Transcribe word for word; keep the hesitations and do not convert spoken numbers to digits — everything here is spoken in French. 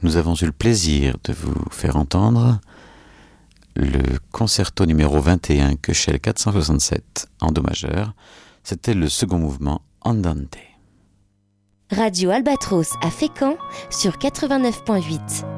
nous avons eu le plaisir de vous faire entendre le concerto numéro vingt et un Köchel quatre cent soixante-sept en do majeur. C'était le second mouvement Andante. Radio Albatros à Fécamp sur quatre-vingt-neuf point huit.